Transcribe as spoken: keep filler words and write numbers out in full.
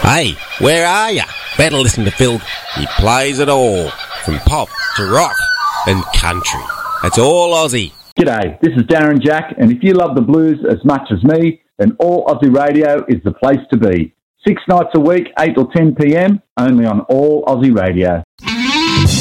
Hey, where are ya? Better listen to Phil. He plays it all, from pop to rock and country. It's all Aussie. G'day, this is Darren Jack, and if you love the blues as much as me, then All Aussie Radio is the place to be. Six nights a week, eight till ten p m, only on All Aussie Radio.